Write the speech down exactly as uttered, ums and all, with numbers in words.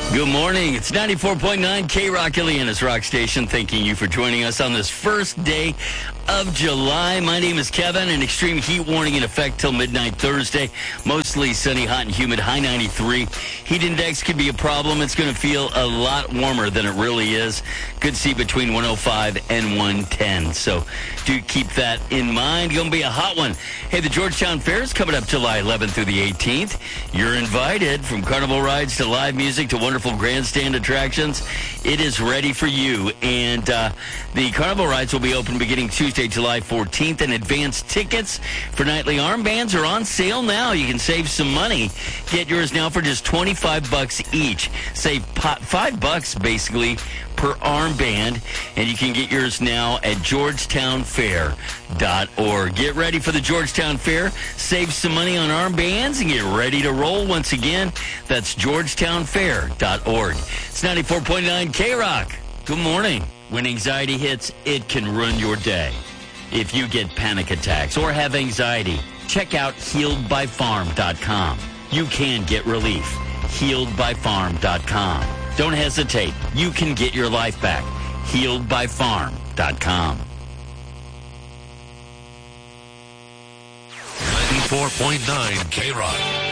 Good morning. It's ninety-four point nine K-Rock, Ileana's Rock Station. Thanking you for joining us on this first day of July. My name is Kevin. An extreme heat warning in effect till midnight Thursday. Mostly sunny, hot, and humid, high ninety-three. Heat index could be a problem. It's going to feel a lot warmer than it really is. Could see between one oh five and one ten. So do keep that in mind. Going to be a hot one. Hey, the Georgetown Fair is coming up July eleventh through the eighteenth. You're invited. From carnival rides to live music to wonderful grandstand attractions, it is ready for you. And uh, the carnival rides will be open beginning Tuesday, July fourteenth, and advance tickets for nightly armbands are on sale now. You can save some money. Get yours now for just twenty-five bucks each. Save pot, five bucks basically per armband, and you can get yours now at georgetown fair dot org. Get ready for the Georgetown Fair. Save some money on armbands and get ready to roll once again. That's georgetown fair dot org. It's ninety-four point nine K-Rock. Good morning. When anxiety hits, it can ruin your day. If you get panic attacks or have anxiety, check out healed by farm dot com. You can get relief. healed by farm dot com. Don't hesitate. You can get your life back. healed by farm dot com. ninety-four point nine K-Rock.